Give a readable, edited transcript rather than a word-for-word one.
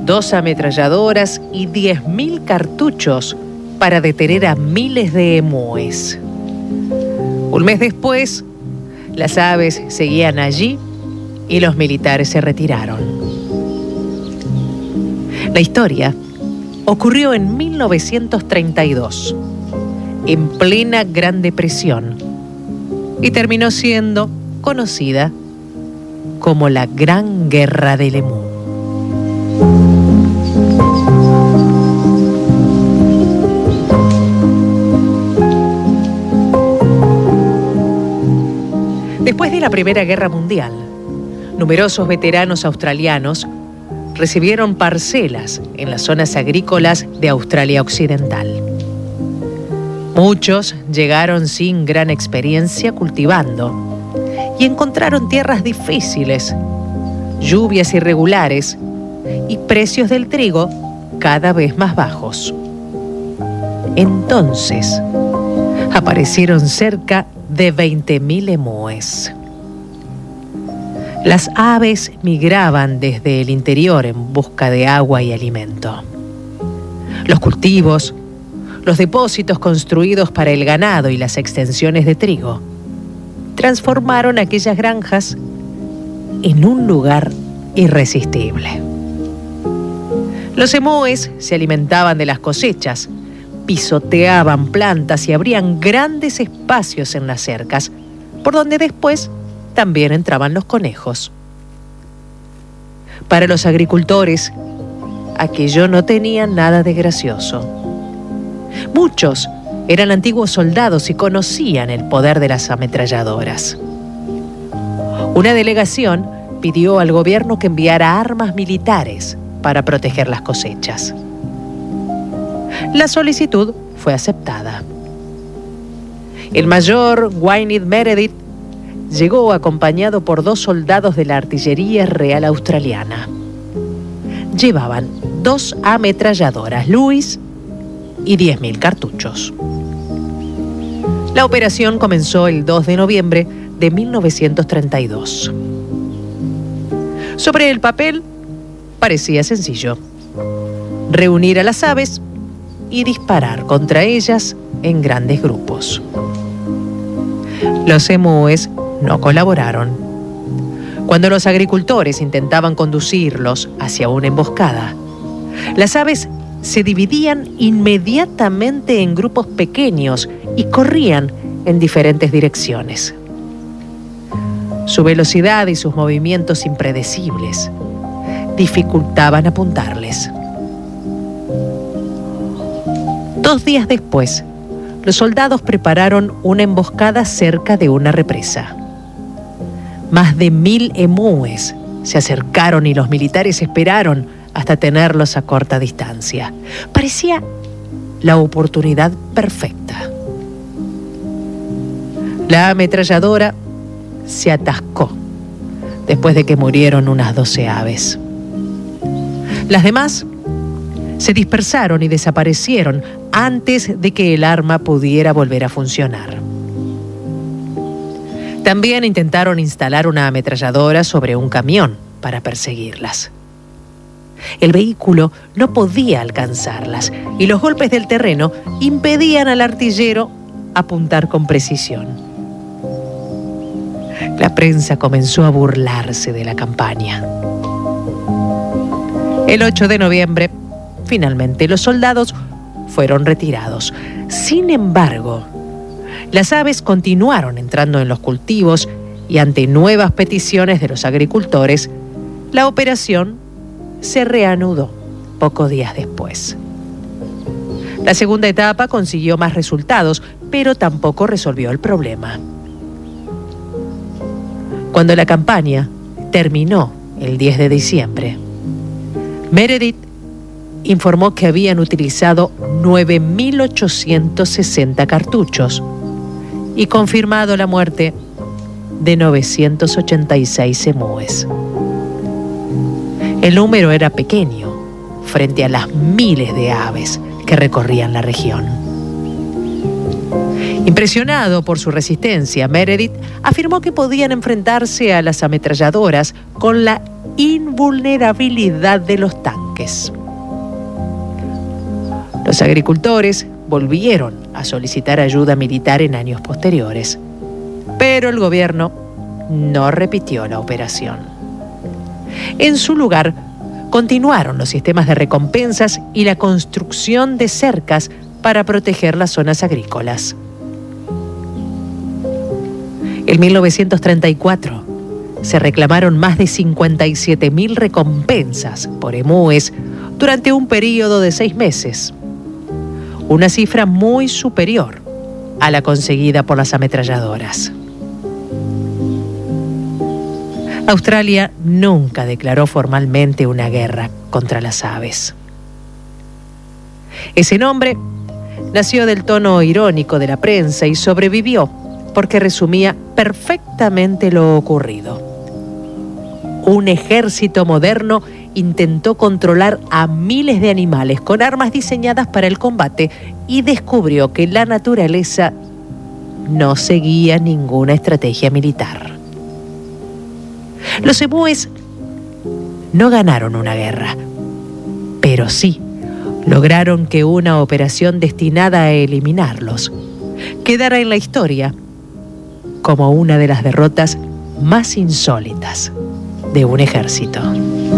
2 ametralladoras y 10.000 cartuchos para detener a miles de emúes. Un mes después, las aves seguían allí y los militares se retiraron. La historia ocurrió en 1932, en plena Gran Depresión, y terminó siendo conocida como la Gran Guerra del Emú. Después de la Primera Guerra Mundial, numerosos veteranos australianos recibieron parcelas en las zonas agrícolas de Australia Occidental. Muchos llegaron sin gran experiencia cultivando y encontraron tierras difíciles, lluvias irregulares y precios del trigo cada vez más bajos. Entonces, aparecieron cerca de 20.000 emúes. Las aves migraban desde el interior en busca de agua y alimento. Los cultivos, los depósitos construidos para el ganado y las extensiones de trigo transformaron aquellas granjas en un lugar irresistible. Los emúes se alimentaban de las cosechas, pisoteaban plantas y abrían grandes espacios en las cercas, por donde después también entraban los conejos. Para los agricultores, aquello no tenía nada de gracioso. Muchos eran antiguos soldados y conocían el poder de las ametralladoras. Una delegación pidió al gobierno que enviara armas militares para proteger las cosechas. La solicitud fue aceptada. El mayor Gwynedd Meredith llegó acompañado por 2 soldados de la Artillería Real Australiana. Llevaban 2 ametralladoras Lewis y 10.000 cartuchos. La operación comenzó el 2 de noviembre de 1932. Sobre el papel parecía sencillo: reunir a las aves y disparar contra ellas en grandes grupos. Los emúes no colaboraron. Cuando los agricultores intentaban conducirlos hacia una emboscada, las aves se dividían inmediatamente en grupos pequeños y corrían en diferentes direcciones. Su velocidad y sus movimientos impredecibles dificultaban apuntarles. 2 días después, los soldados prepararon una emboscada cerca de una represa. Más de 1.000 emúes se acercaron y los militares esperaron hasta tenerlos a corta distancia. Parecía la oportunidad perfecta. La ametralladora se atascó después de que murieron unas 12 aves. Las demás se dispersaron y desaparecieron antes de que el arma pudiera volver a funcionar. También intentaron instalar una ametralladora sobre un camión para perseguirlas. El vehículo no podía alcanzarlas y los golpes del terreno impedían al artillero apuntar con precisión. La prensa comenzó a burlarse de la campaña. El 8 de noviembre, finalmente los soldados fueron retirados. Sin embargo, las aves continuaron entrando en los cultivos y ante nuevas peticiones de los agricultores, la operación se reanudó pocos días después. La segunda etapa consiguió más resultados, pero tampoco resolvió el problema. Cuando la campaña terminó el 10 de diciembre, Meredith informó que habían utilizado 9.860 cartuchos y confirmado la muerte de 986 emúes. El número era pequeño frente a las miles de aves que recorrían la región. Impresionado por su resistencia, Meredith afirmó que podían enfrentarse a las ametralladoras con la invulnerabilidad de los tanques. bosques. Los agricultores volvieron a solicitar ayuda militar en años posteriores, pero el gobierno no repitió la operación. En su lugar, continuaron los sistemas de recompensas y la construcción de cercas para proteger las zonas agrícolas. En 1934 se reclamaron más de 57.000 recompensas por emúes durante un periodo de 6 meses, una cifra muy superior a la conseguida por las ametralladoras. Australia nunca declaró formalmente una guerra contra las aves. Ese nombre nació del tono irónico de la prensa y sobrevivió porque resumía perfectamente lo ocurrido. Un ejército moderno intentó controlar a miles de animales con armas diseñadas para el combate y descubrió que la naturaleza no seguía ninguna estrategia militar. Los emúes no ganaron una guerra, pero sí lograron que una operación destinada a eliminarlos quedara en la historia como una de las derrotas más insólitas de un ejército.